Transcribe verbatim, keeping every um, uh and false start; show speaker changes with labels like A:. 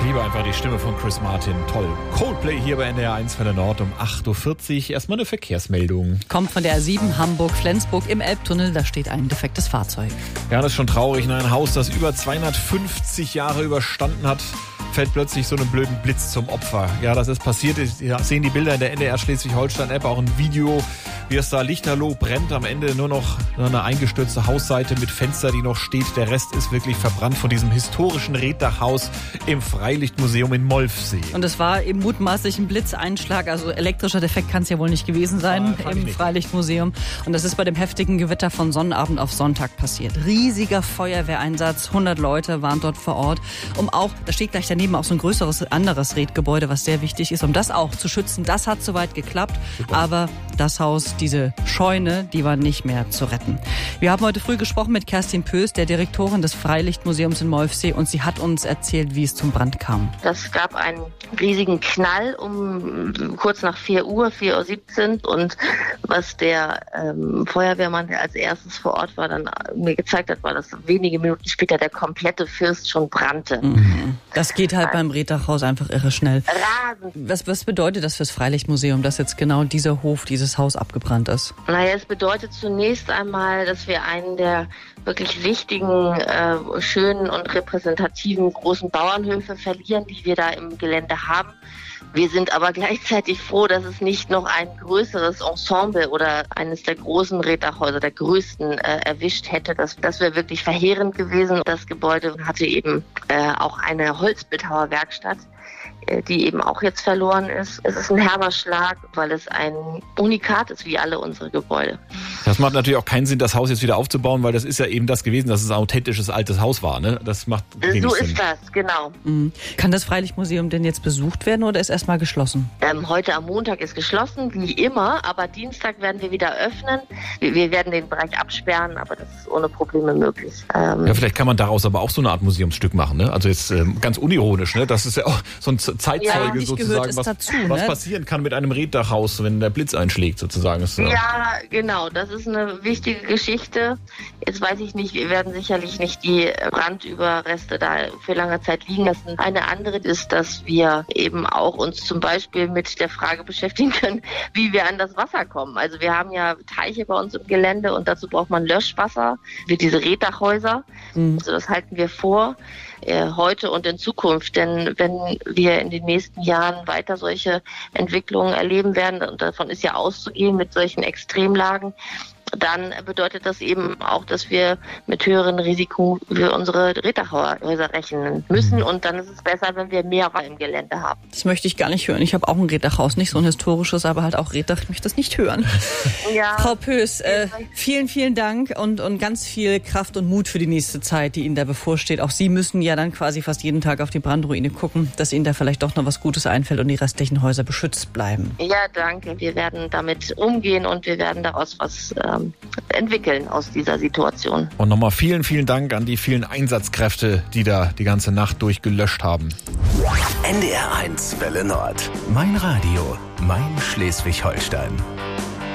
A: liebe einfach die Stimme von Chris Martin. Toll. Coldplay hier bei N D R eins Welle Nord um acht Uhr vierzig. Erstmal eine Verkehrsmeldung.
B: Kommt von der A sieben Hamburg-Flensburg im Elbtunnel. Da steht ein defektes Fahrzeug.
A: Ja, das ist schon traurig. Ein Haus, das über zweihundertfünfzig Jahre überstanden hat, fällt plötzlich so einem blöden Blitz zum Opfer. Ja, das ist passiert. Sie sehen die Bilder in der N D R Schleswig-Holstein-App, auch ein Video, wie es da lichterloh brennt. Am Ende nur noch eine eingestürzte Hausseite mit Fenster, die noch steht. Der Rest ist wirklich verbrannt von diesem historischen Reddachhaus im Freilichtmuseum in Molfsee.
B: Und es war eben mutmaßlich ein Blitzeinschlag, also elektrischer Defekt kann es ja wohl nicht gewesen sein
A: ah,
B: im Freilichtmuseum. Und das ist bei dem heftigen Gewitter von Sonnabend auf Sonntag passiert. Riesiger Feuerwehreinsatz, hundert Leute waren dort vor Ort, um auch, da steht gleich daneben auch so ein größeres anderes Redgebäude, was sehr wichtig ist, um das auch zu schützen. Das hat soweit geklappt, super. Aber das Haus, diese Scheune, die war nicht mehr zu retten. Wir haben heute früh gesprochen mit Kerstin Pöß, der Direktorin des Freilichtmuseums in Molfsee, und sie hat uns erzählt, wie es zum Brand kam.
C: Das gab einen riesigen Knall um kurz nach vier Uhr, vier Uhr siebzehn, und was der ähm, Feuerwehrmann, der als erstes vor Ort war, dann mir gezeigt hat, war, dass wenige Minuten später der komplette First schon brannte.
B: Mhm. Das geht halt beim Reddachhaus einfach irre schnell.
C: Rasend.
B: Was, was bedeutet das fürs Freilichtmuseum, dass jetzt genau dieser Hof, dieses Haus abgebrannt ist?
C: Naja, es bedeutet zunächst einmal, dass wir einen der wirklich wichtigen, äh, schönen und repräsentativen großen Bauernhöfe verlieren, die wir da im Gelände haben. Wir sind aber gleichzeitig froh, dass es nicht noch ein größeres Ensemble oder eines der großen Reddachhäuser, der größten, äh, erwischt hätte. Das, das wäre wirklich verheerend gewesen. Das Gebäude hatte eben äh, auch eine Holzbildhauerwerkstatt, äh, die eben auch jetzt verloren ist. Es ist ein herber Schlag, weil es ein Unikat ist, wie alle unsere Gebäude.
A: Das macht natürlich auch keinen Sinn, das Haus jetzt wieder aufzubauen, weil das ist ja eben das gewesen, dass es ein authentisches altes Haus war. Ne? Das macht wenig
C: So
A: Sinn.
C: ist das, genau.
B: Mhm. Kann das Freilichtmuseum denn jetzt besucht werden oder ist erstmal geschlossen?
C: Ähm, heute am Montag ist geschlossen, wie immer, aber Dienstag werden wir wieder öffnen. Wir, wir werden den Bereich absperren, aber das ist ohne Probleme möglich. Ähm,
A: ja, vielleicht kann man daraus aber auch so eine Art Museumsstück machen. Ne? Also jetzt ähm, ganz unironisch, ne? Das ist ja auch so ein Zeitzeuge
B: ja,
A: sozusagen, was,
B: dazu,
A: was
B: ne?
A: passieren kann mit einem Reddachhaus, wenn der Blitz einschlägt sozusagen. Ist, ja.
C: ja, genau, das ist eine wichtige Geschichte. Jetzt weiß ich nicht, wir werden sicherlich nicht die Brandüberreste da für lange Zeit liegen lassen. Eine andere ist, dass wir eben auch uns zum Beispiel mit der Frage beschäftigen können, wie wir an das Wasser kommen. Also wir haben ja Teiche bei uns im Gelände und dazu braucht man Löschwasser für diese Reddachhäuser. Mhm. Also das halten wir vor, äh, heute und in Zukunft. Denn wenn wir in den nächsten Jahren weiter solche Entwicklungen erleben werden, und davon ist ja auszugehen mit solchen Extremlagen, dann bedeutet das eben auch, dass wir mit höheren Risiken für unsere Reddachhäuser rechnen müssen. Und dann ist es besser, wenn wir mehr im Gelände haben.
B: Das möchte ich gar nicht hören. Ich habe auch ein Reddachhaus, nicht so ein historisches, aber halt auch Reddach. Ich möchte das nicht hören. Ja. Frau Pöß, äh, vielen, vielen Dank und, und ganz viel Kraft und Mut für die nächste Zeit, die Ihnen da bevorsteht. Auch Sie müssen ja dann quasi fast jeden Tag auf die Brandruine gucken, dass Ihnen da vielleicht doch noch was Gutes einfällt und die restlichen Häuser beschützt bleiben.
C: Ja, danke. Wir werden damit umgehen und wir werden daraus was ähm, entwickeln aus dieser Situation.
A: Und nochmal vielen, vielen Dank an die vielen Einsatzkräfte, die da die ganze Nacht durchgelöscht haben.
D: N D R eins Welle Nord. Mein Radio, mein Schleswig-Holstein.